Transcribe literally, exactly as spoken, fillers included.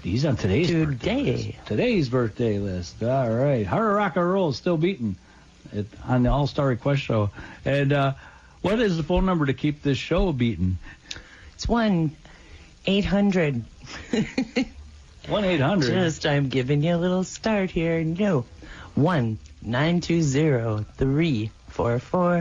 He's on today's Today. birthday, today's birthday list. All right. Harder Rock and Roll is still beating it on the All-Star Request Show. And uh, what is the phone number to keep this show beating? It's one eight hundred. one eight hundred. Just, I'm giving you a little start here. No. one nine two zero three four four